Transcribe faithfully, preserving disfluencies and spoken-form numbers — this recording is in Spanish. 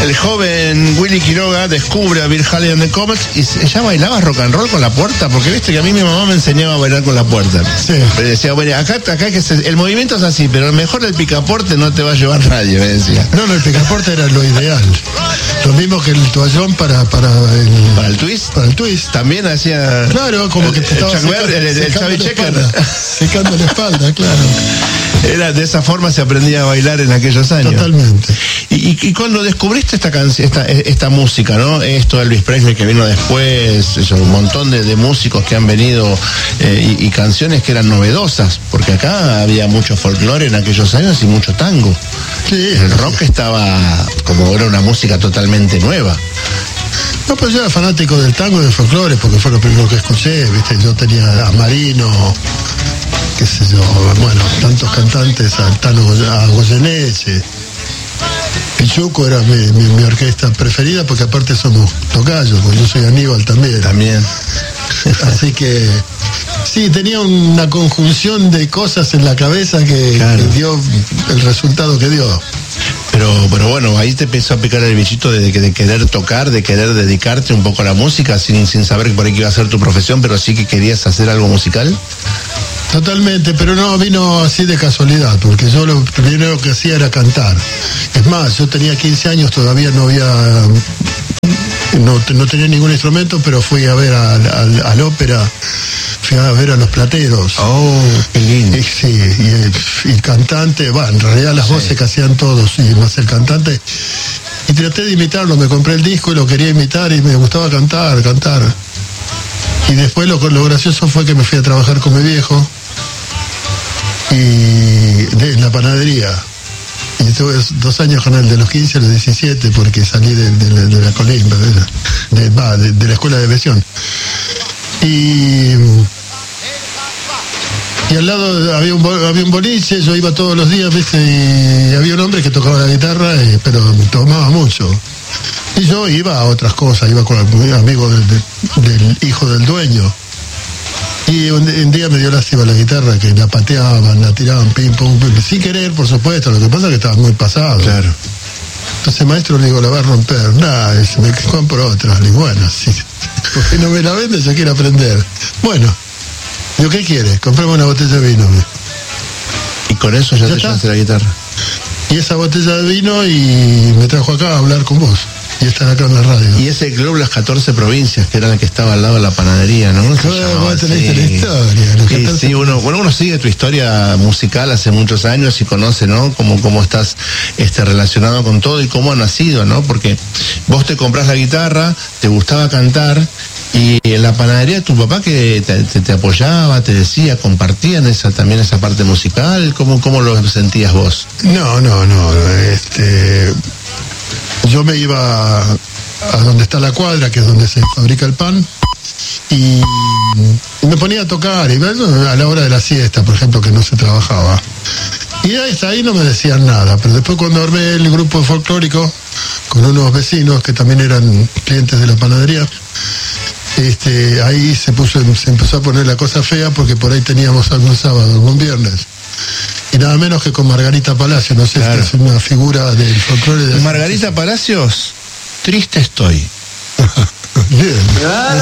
El joven Willy Quiroga descubre a Bill Haley and the Comets y ya bailaba rock and roll con la puerta, porque viste que a mí mi mamá me enseñaba a bailar con la puerta. Sí. Me decía, bueno, acá, acá que se, el movimiento es así, pero mejor el picaporte no te va a llevar nadie, me decía. No, no, el picaporte era lo ideal. Lo mismo que el toallón para, para el... ¿Para el twist? Para el twist. También hacía... Claro, como que te estaba el, secando, el, el, el Chavi Checker. Secando la espalda, claro. Era de esa forma se aprendía a bailar en aquellos años. Totalmente. Y, y, y cuando descubriste esta canción, esta, esta música, ¿no? Esto de Elvis Presley que vino después, eso, un montón de, de músicos que han venido eh, y, y canciones que eran novedosas, porque acá había mucho folclore en aquellos años y mucho tango. Sí. El rock estaba, como era una música totalmente nueva. No, pues yo era fanático del tango y del folclore, porque fue lo primero que escuché, ¿viste? Yo tenía a Marino, qué sé yo, bueno, tantos cantantes, a Tano, a Goyeneche. Pichuco era mi, mi, mi orquesta preferida, porque aparte somos tocayos, porque yo soy Aníbal también. También. Así que, sí, tenía una conjunción de cosas en la cabeza que, claro, que dio el resultado que dio. Pero, pero bueno, ahí te empezó a picar el bichito de, de, de querer tocar, de querer dedicarte un poco a la música, sin, sin saber que por ahí que iba a ser tu profesión, pero sí que querías hacer algo musical. Totalmente, pero no vino así de casualidad, porque yo lo primero que hacía era cantar. Es más, yo tenía quince años, todavía no había, no, no tenía ningún instrumento, pero fui a ver al, al, al ópera, fui a ver a los Plateros. Oh, qué lindo. Y, sí, y el, el cantante, bueno, en realidad las sí. voces que hacían todos, y más el cantante, y traté de imitarlo, me compré el disco y lo quería imitar y me gustaba cantar, cantar. Y después lo, lo gracioso fue que me fui a trabajar con mi viejo y de, en la panadería. Y estuve dos años con él, de los quince a los diecisiete, porque salí de, de, de, de la colimba, de, de, de, de la escuela de aviación. Y, y al lado había un, había un boliche, yo iba todos los días, ¿viste? Y había un hombre que tocaba la guitarra, y, pero tomaba mucho. Y yo iba a otras cosas, iba con amigos del, del, del hijo del dueño. Y un, un día me dio lástima la guitarra, que la pateaban, la tiraban, pim, pum, pim, sin querer, por supuesto, lo que pasa es que estaba muy pasado. Claro. Entonces, maestro, le digo, la va a romper. Nada, dice, me compro otra. Le digo, bueno, sí, porque no me la vende, yo quiero aprender. Bueno, digo, ¿qué quiere? Comprame una botella de vino. Y con eso ya, ¿Ya te llevaste la guitarra. Y esa botella de vino y me trajo acá a hablar con vos. Y estar acá en la radio. Y ese club, las catorce provincias, que era el que estaba al lado de la panadería, ¿no? Claro, vos tenés la historia. Sí, catorce... sí, uno, bueno, uno sigue tu historia musical hace muchos años y conoce, ¿no? Cómo, cómo estás este, relacionado con todo y cómo ha nacido, ¿no? Porque vos te comprás la guitarra, te gustaba cantar, y en la panadería tu papá que te, te, te apoyaba, te decía, compartían esa, también esa parte musical. ¿Cómo, cómo lo sentías vos? No, no, no, este... Yo me iba a, a donde está la cuadra, que es donde se fabrica el pan, y, y me ponía a tocar, y bueno, a la hora de la siesta, por ejemplo, que no se trabajaba. Y hasta ahí no me decían nada, pero después cuando armé el grupo folclórico, con unos vecinos que también eran clientes de la panadería, este, ahí se puso, se empezó a poner la cosa fea, porque por ahí teníamos algún sábado, algún viernes. Y nada menos que con Margarita Palacios, no sé, claro, si es una figura del folclore de... Margarita Palacios, triste estoy. Bien.